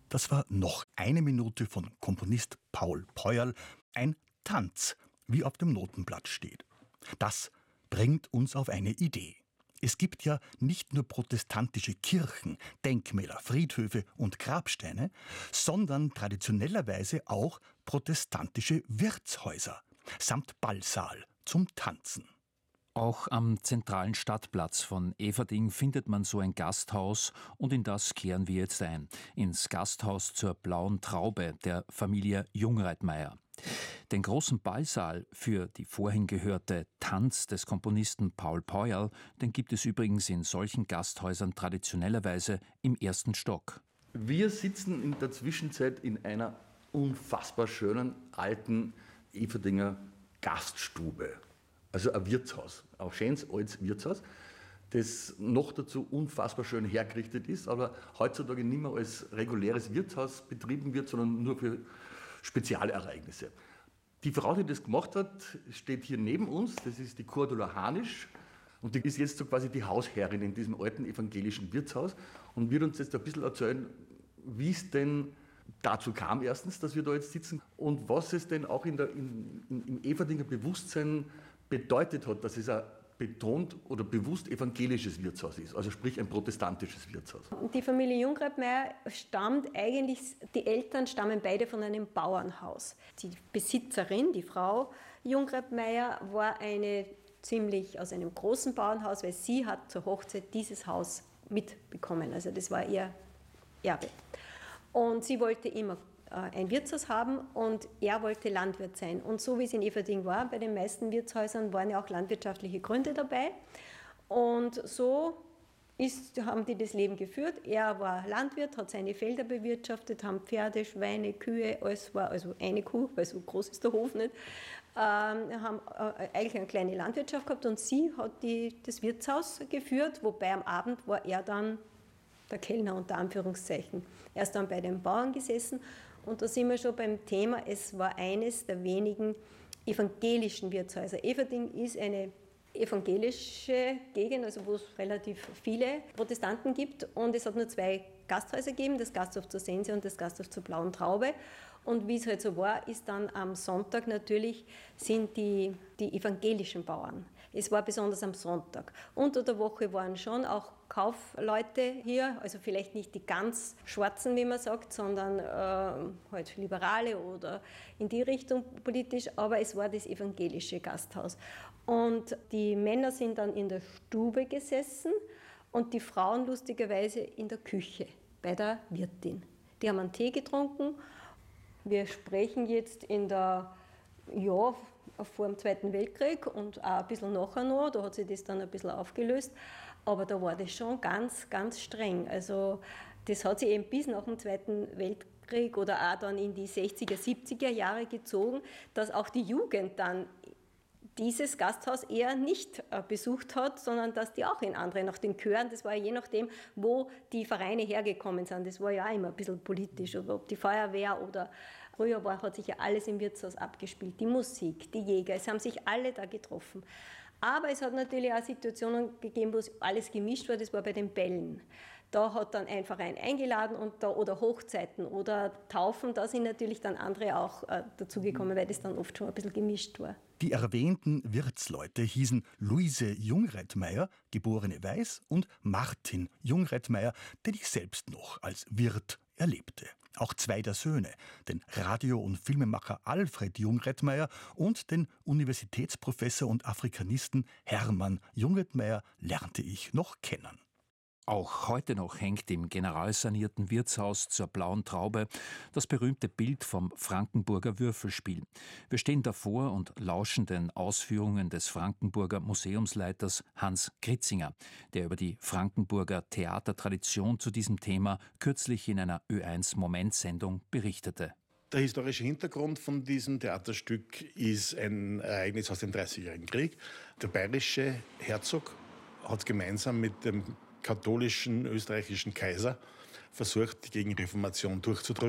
Das war noch eine Minute von Komponist Paul Peuerl, ein Tanz, wie auf dem Notenblatt steht. Das bringt uns auf eine Idee. Es gibt ja nicht nur protestantische Kirchen, Denkmäler, Friedhöfe und Grabsteine, sondern traditionellerweise auch protestantische Wirtshäuser samt Ballsaal zum Tanzen. Auch am zentralen Stadtplatz von Eferding findet man so ein Gasthaus und in das kehren wir jetzt ein. Ins Gasthaus zur Blauen Traube der Familie Jungreitmeier. Den großen Ballsaal für die vorhin gehörte Tanz des Komponisten Paul Peuerl, den gibt es übrigens in solchen Gasthäusern traditionellerweise im ersten Stock. Wir sitzen in der Zwischenzeit in einer unfassbar schönen alten Eferdinger Gaststube. Also ein Wirtshaus, ein schönes altes Wirtshaus, das noch dazu unfassbar schön hergerichtet ist, aber heutzutage nicht mehr als reguläres Wirtshaus betrieben wird, sondern nur für Spezialereignisse. Die Frau, die das gemacht hat, steht hier neben uns, das ist die Cordula Hanisch und die ist jetzt so quasi die Hausherrin in diesem alten evangelischen Wirtshaus und wird uns jetzt ein bisschen erzählen, wie es denn dazu kam erstens, dass wir da jetzt sitzen und was es denn auch im Eferdinger Bewusstsein bedeutet hat, dass es ein betont oder bewusst evangelisches Wirtshaus ist, also sprich ein protestantisches Wirtshaus. Die Familie Jungreitmeier stammt eigentlich, die Eltern stammen beide von einem Bauernhaus. Die Besitzerin, die Frau Jungreitmeier, war aus einem großen Bauernhaus, weil sie hat zur Hochzeit dieses Haus mitbekommen, also das war ihr Erbe. Und sie wollte immer ein Wirtshaus haben und er wollte Landwirt sein. Und so wie es in Eferding war, bei den meisten Wirtshäusern waren ja auch landwirtschaftliche Gründe dabei. Und so haben die das Leben geführt. Er war Landwirt, hat seine Felder bewirtschaftet, haben Pferde, Schweine, Kühe, alles war, also eine Kuh, weil so groß ist der Hof nicht, haben eigentlich eine kleine Landwirtschaft gehabt und sie hat das Wirtshaus geführt, wobei am Abend war er dann der Kellner unter Anführungszeichen. Er ist dann bei den Bauern gesessen und da sind wir schon beim Thema, es war eines der wenigen evangelischen Wirtshäuser. Eferding ist eine evangelische Gegend, also wo es relativ viele Protestanten gibt und es hat nur 2 Gasthäuser gegeben, das Gasthof zur Sense und das Gasthof zur Blauen Traube. Und wie es halt so war, ist dann am Sonntag natürlich sind die evangelischen Bauern. Es war besonders am Sonntag. Unter der Woche waren schon auch Kaufleute hier, also vielleicht nicht die ganz Schwarzen, wie man sagt, sondern halt Liberale oder in die Richtung politisch, aber es war das evangelische Gasthaus. Und die Männer sind dann in der Stube gesessen und die Frauen lustigerweise in der Küche bei der Wirtin. Die haben einen Tee getrunken. Wir sprechen jetzt vor dem Zweiten Weltkrieg und auch ein bisschen nachher noch, da hat sich das dann ein bisschen aufgelöst, aber da war das schon ganz, ganz streng. Also das hat sich eben bis nach dem Zweiten Weltkrieg oder auch dann in die 60er, 70er Jahre gezogen, dass auch die Jugend dann dieses Gasthaus eher nicht besucht hat, sondern dass die auch in andere, nach den Chören, das war je nachdem, wo die Vereine hergekommen sind, das war ja auch immer ein bisschen politisch, oder ob die Feuerwehr oder früher hat sich ja alles im Wirtshaus abgespielt, die Musik, die Jäger, es haben sich alle da getroffen. Aber es hat natürlich auch Situationen gegeben, wo es alles gemischt war, das war bei den Bällen. Da hat dann ein Verein eingeladen oder Hochzeiten oder Taufen, da sind natürlich dann andere auch dazugekommen, weil das dann oft schon ein bisschen gemischt war. Die erwähnten Wirtsleute hießen Luise Jungreitmeier, geborene Weiß, und Martin Jungreitmeier, den ich selbst noch als Wirt erlebte. Auch 2 der Söhne, den Radio- und Filmemacher Alfred Jungreitmeier und den Universitätsprofessor und Afrikanisten Hermann Jungreitmeier, lernte ich noch kennen. Auch heute noch hängt im generalsanierten Wirtshaus zur Blauen Traube das berühmte Bild vom Frankenburger Würfelspiel. Wir stehen davor und lauschen den Ausführungen des Frankenburger Museumsleiters Hans Kritzinger, der über die Frankenburger Theatertradition zu diesem Thema kürzlich in einer Ö1-Moment-Sendung berichtete. Der historische Hintergrund von diesem Theaterstück ist ein Ereignis aus dem Dreißigjährigen Krieg. Der bayerische Herzog hat gemeinsam mit dem katholischen österreichischen Kaiser versucht, die Gegenreformation durchzudrücken.